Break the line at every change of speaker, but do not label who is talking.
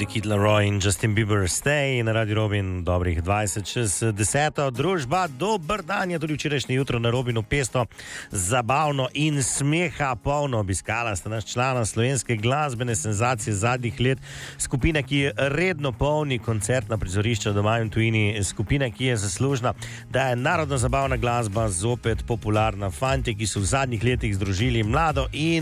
The Kid Laroi in Justin Bieber Stay na Radio Robin, dobrih 20:10. Družba, dober dan, je tudi včerajšnje jutro na Robinu pesto, zabavno in smeha polno. Obiskala sta naš člana slovenske glasbene senzacije zadnjih let, skupina, ki redno polni koncertna prizorišča doma in tujini, skupina, ki je zaslužna, da je narodno zabavna glasba zopet popularna. Fantje, ki so v zadnjih letih združili mlado in